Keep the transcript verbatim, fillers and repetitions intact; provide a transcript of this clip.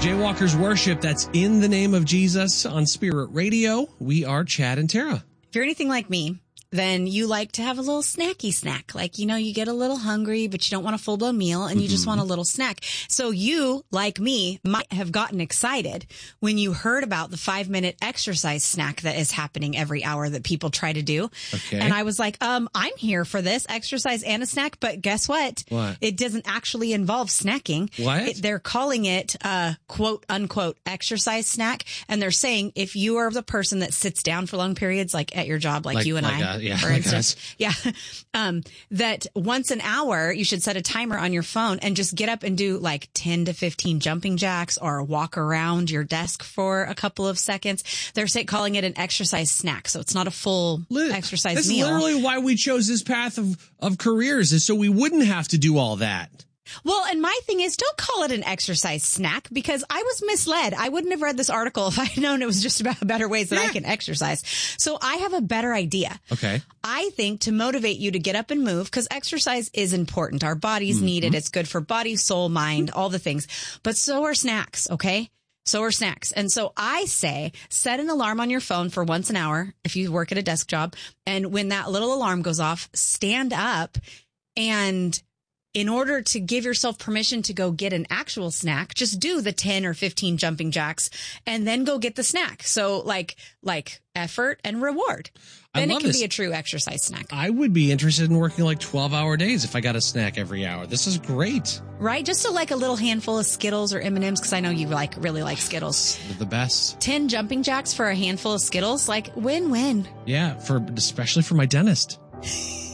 Jaywalkers Worship, that's In the Name of Jesus on Spirit Radio. We are Chad and Tara. If you're anything like me, then you like to have a little snacky snack. Like, you know, you get a little hungry, but you don't want a full-blown meal, and you mm-hmm. just want a little snack. So you, like me, might have gotten excited when you heard about the five-minute exercise snack that is happening every hour that people try to do. Okay. And I was like, um, I'm here for this, exercise and a snack, but guess what? What? It doesn't actually involve snacking. What? It, they're calling it a quote-unquote exercise snack, and they're saying if you are the person that sits down for long periods, like at your job, like, like you and like I. A- Yeah, for like instance, us. yeah, um, that once an hour, you should set a timer on your phone and just get up and do like ten to fifteen jumping jacks or walk around your desk for a couple of seconds. They're say, calling it an exercise snack. So it's not a full Li- exercise that's meal. That's literally why we chose this path of, of careers, is so we wouldn't have to do all that. Well, and my thing is, don't call it an exercise snack, because I was misled. I wouldn't have read this article if I had known it was just about better ways that yeah. I can exercise. So I have a better idea. Okay. I think to motivate you to get up and move, because exercise is important. Our bodies mm-hmm. need it. It's good for body, soul, mind, all the things. But so are snacks, okay? So are snacks. And so I say, set an alarm on your phone for once an hour if you work at a desk job. And when that little alarm goes off, stand up, and in order to give yourself permission to go get an actual snack, just do the ten or fifteen jumping jacks and then go get the snack. So like, like effort and reward. Then it can this. be a true exercise snack. I would be interested in working like twelve hour days if I got a snack every hour. This is great. Right? Just to like a little handful of Skittles or M and M's, because I know you like really like Skittles. They're the best. ten jumping jacks for a handful of Skittles, like win-win. Yeah, for especially for my dentist.